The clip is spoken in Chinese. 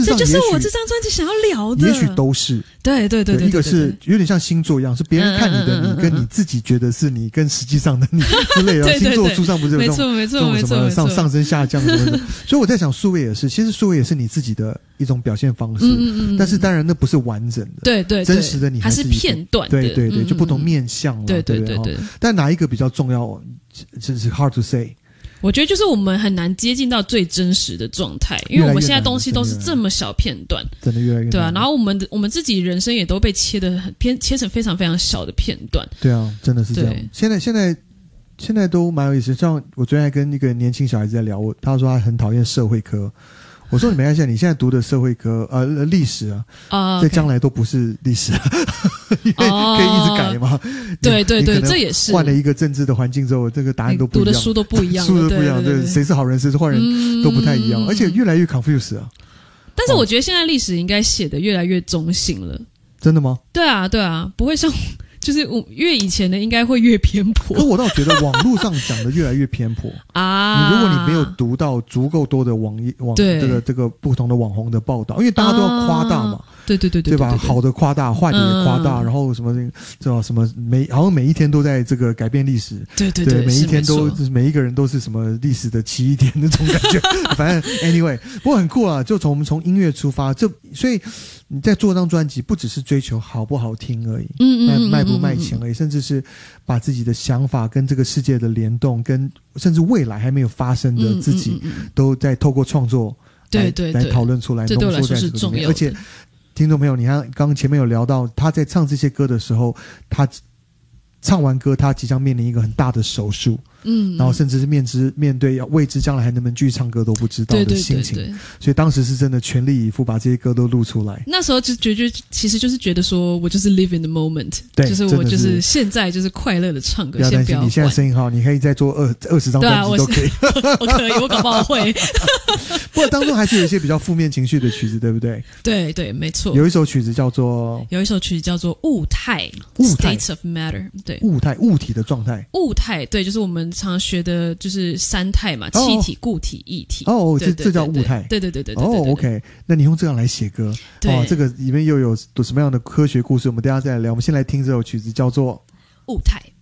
这就是我这张专辑想要聊的。 也许都是， 对， 一个是有点像星座一样，是别人看你的你跟你自己觉得是你跟实际上的你之类的。星座书上不是有这种没错什么上升下降什么的。所以我在想数位也是，其实数位也是你自己的一种表现方式，但是当然那不是完整的， 对， 真实的你还是片段的， 对，就不同面向了，对。但哪一个比较重要，真是 hard to say。 我觉得就是我们很难接近到最真实的状态，因为我们现在东西都是这么小片段， 真的越来越难， 对啊。然后我们自己人生也都被切成非常非常小的片段， 对啊，真的是这样。现在都蛮有意思，像我昨天还跟一个年轻小孩子在聊，他说他很讨厌社会科。我说你没关系，你现在读的社会科历史啊，在将来都不是历史，因为可以一直改嘛。 对，这也是换了一个政治的环境之后，这个答案都不一样， 读的书都不一样， 对，谁是好人谁是坏人都不太一样，而且越来越 confuse 啊。 但是我觉得现在历史应该写的越来越中性了。 真的吗？ 对啊，不会像。就是越以前的应该会越偏颇， 可我倒觉得网络上讲的越来越偏颇啊！如果你没有读到足够多的这个不同的网红的报道，因为大家都要夸大嘛，对吧？好的夸大，坏的也夸大，然后什么好像每一天都在这个改变历史，对，每一天都每一个人都是什么历史的起点那种感觉。反正 anyway， 不过很酷啊！就从音乐出发，所以你在做这张专辑，不只是追求好不好听而已，卖不卖钱而已，甚至是把自己的想法跟这个世界的联动，跟甚至未来还没有发生的自己，都在透过创作来讨论出来，浓缩在这个里面。而且，听众朋友，你看刚刚前面有聊到，他在唱这些歌的时候，他唱完歌，他即将面临一个很大的手术。然后甚至是面对未知将来还能不能继续唱歌都不知道的心情，所以当时是真的全力以赴把这些歌都录出来。 那时候就其实就是觉得说我就是 live in the moment， 就是我就是现在就是快乐的唱歌。 不要担心，你现在声音好，你可以再做20张专辑都可以。 我可以，我搞不好会。 不过当中还是有一些比较负面情绪的曲子，对不对？ 对，没错。 有一首曲子叫做物态 States of Matter， 对， 物体的状态。 物态，对，就是我们常学的就是三态嘛，气体、固体、液体。 这叫物态。 对。 OK， 那你用这样来写歌，这个里面又有什么样的科学故事？我们等一下再来聊。我们先来听这首曲子，叫做物态。